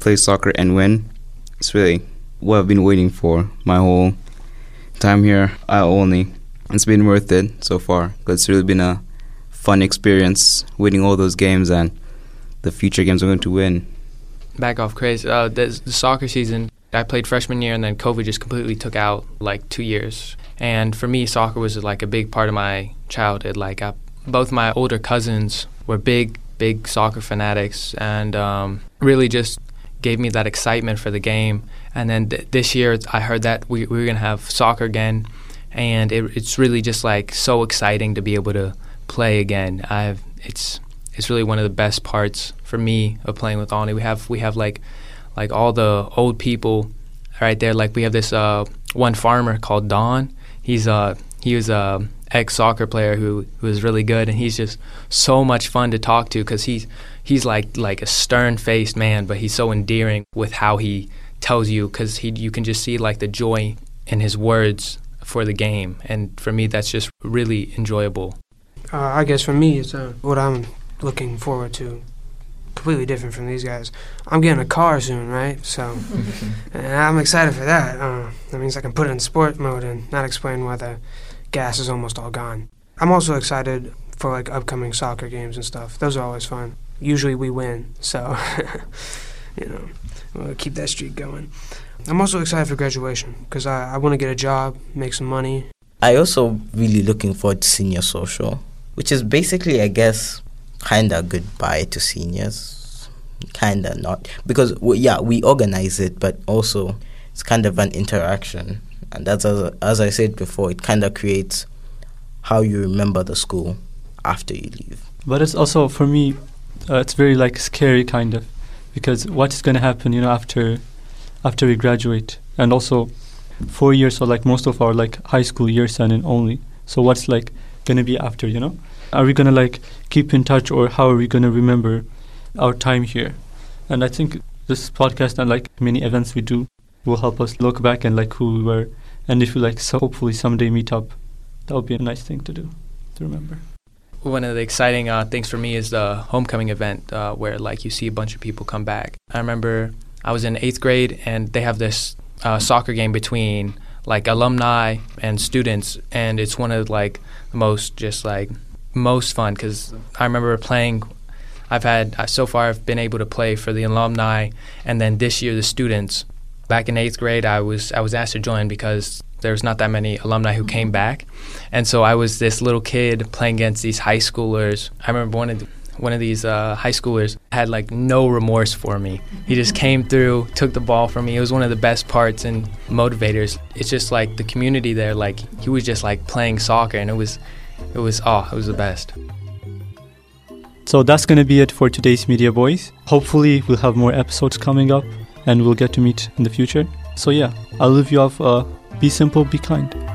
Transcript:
play soccer and win. It's really what I've been waiting for my whole time here at Olney. It's been worth it so far because it's really been a fun experience winning all those games and the future games we're going to win. Back off craze. The soccer season, I played freshman year and then COVID just completely took out like 2 years. And for me, soccer was like a big part of my childhood. Like both my older cousins were big soccer fanatics and really just gave me that excitement for the game. And then this year I heard that we were going to have soccer again. And it's really just like so exciting to be able to play again. It's really one of the best parts for me of playing with Olney. We have like all the old people right there. Like we have this one farmer called Don. He was a ex-soccer player who was really good, and he's just so much fun to talk to because he's like a stern-faced man, but he's so endearing with how he tells you because you can just see like the joy in his words for the game, and for me that's just really enjoyable. I guess for me it's what I'm looking forward to. Completely different from these guys. I'm getting a car soon, right? So and I'm excited for that. That means I can put it in sport mode and not explain why the gas is almost all gone. I'm also excited for like upcoming soccer games and stuff. Those are always fun. Usually we win, so we'll keep that streak going. I'm also excited for graduation because I want to get a job, make some money. I also really looking forward to senior social, which is basically, I guess, kind of goodbye to seniors. Kind of not. Because, we organize it, but also it's kind of an interaction. And that's, as I said before, it kind of creates how you remember the school after you leave. But it's also, for me, it's very, like, scary, kind of. Because what's going to happen, after we graduate? And also, 4 years or, like, most of our, like, high school years and in Olney. So what's, like, going to be after, Are we going to, like, keep in touch, or how are we going to remember our time here? And I think this podcast and, like, many events we do will help us look back and, like, who we were. And if we, like, hopefully someday meet up, that would be a nice thing to do, to remember. One of the exciting things for me is the homecoming event where, like, you see a bunch of people come back. I remember I was in 8th grade, and they have this soccer game between, like, alumni and students, and it's one of, like, the most fun because I remember playing. I've been able to play for the alumni, and then this year the students. Back in 8th grade, I was asked to join because there's not that many alumni who came back, and so I was this little kid playing against these high schoolers. I remember one of these high schoolers had like no remorse for me. He just came through, took the ball from me. It was one of the best parts and motivators. It's just like the community there. Like he was just like playing soccer, and it was the best. So that's going to be it for today's Media Boys. Hopefully we'll have more episodes coming up and we'll get to meet in the future. So yeah, I'll leave you off, be simple, be kind.